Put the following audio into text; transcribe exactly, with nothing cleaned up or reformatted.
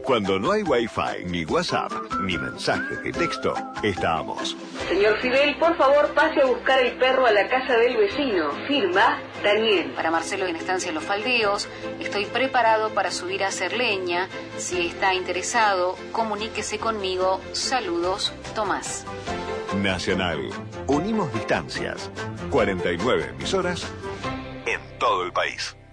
Cuando no hay Wi-Fi, ni WhatsApp, ni mensaje de texto, estamos. Señor Fidel, por favor, pase a buscar el perro a la casa del vecino. Firma, Daniel. Para Marcelo en Estancia Los Faldeos, estoy preparado para subir a hacer leña. Si está interesado, comuníquese conmigo. Saludos, Tomás. Nacional. Unimos distancias. cuarenta y nueve emisoras en todo el país.